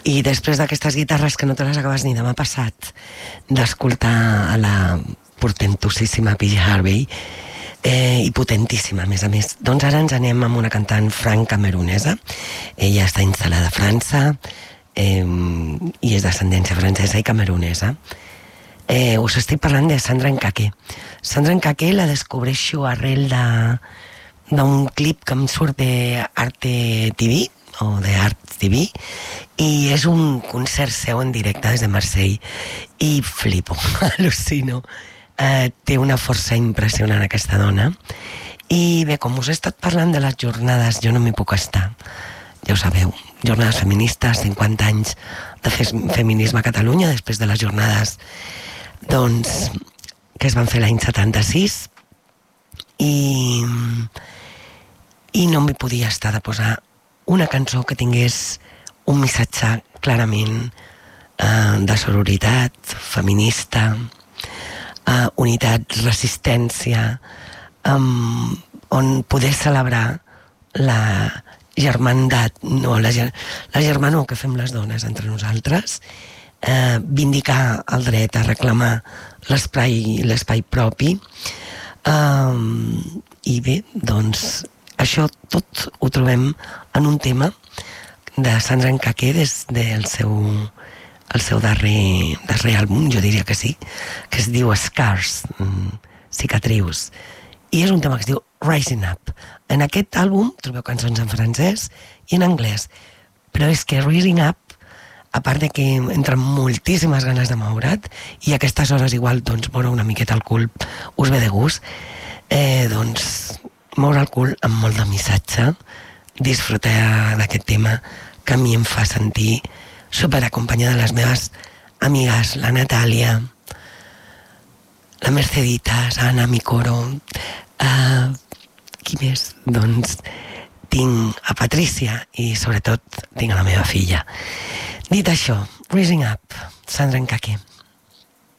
I després d'aquestes guitarres que no te les acabes ni demà passat d'escoltar a la portentosíssima PJ Harvey, i potentíssima, a més, doncs ara ens anem amb una cantant franc-camerunesa. Ella està instal·lada a França, i és d'ascendència francesa i camerunesa. Us estic parlant de Sandra Nkake. Sandra Nkake la descobreixo arrel d'un clip que em surt d'Arte TV, o d'Art TV, i és un concert seu en directe des de Marseille, i flipo, al·lucino. Té una força impressionant aquesta dona. I bé, com us he estat parlant de les jornades, jo no m'hi puc estar, ja ho sabeu, jornades feministes, 50 anys de feminisme a Catalunya, després de les jornades doncs que es van fer l'any 76, i no m'hi podia estar de posar una cançó que tingués un missatge clarament de sororitat, feminista, unitat, resistència, on poder celebrar la germandat, no, la germanor que fem les dones entre nosaltres, vindicar el dret a reclamar l'espai propi, i bé, doncs això tot ho trobem en un tema de Sandra Nkake des del seu darrer àlbum, jo diria que sí, que es diu Scars, cicatrius, i és un tema que es diu Rising Up. En aquest àlbum trobeu cançons en francès i en anglès, però és que Rising Up, a part de que entra moltíssimes ganes de moure't, i a aquestes hores igual doncs moure una miqueta el cul us ve de gust, doncs moure el cul amb molt de missatge, disfrutar d'aquest tema que a mi em fa sentir super acompanyada de les meves amigues, la Natàlia, la Merceditas, Anna, mi coro, qui més? Doncs tinc a Patrícia i sobretot tinc a la meva filla. Dit això, Rising Up, Sandra Nkake.